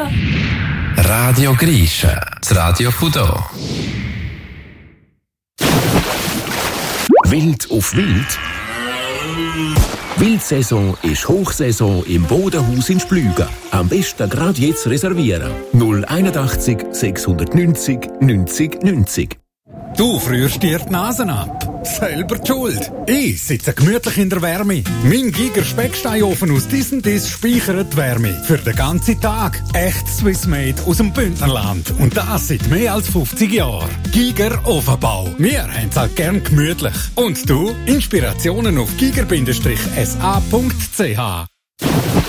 Grisha. Radio Grisha, das Radio von da. Wild auf Wild. Wildsaison ist Hochsaison im Bodenhaus in Splügen. Am besten gerade jetzt reservieren. 081 690 90 90. Du frierst dir die Nase ab. Selber die Schuld. Ich sitze gemütlich in der Wärme. Mein Giger Specksteinofen aus Dies speichert die Wärme. Für den ganzen Tag. Echt Swissmade aus dem Bündnerland. Und das seit mehr als 50 Jahren. Giger Ofenbau. Wir haben es halt gern gemütlich. Und du? Inspirationen auf giger-sa.ch.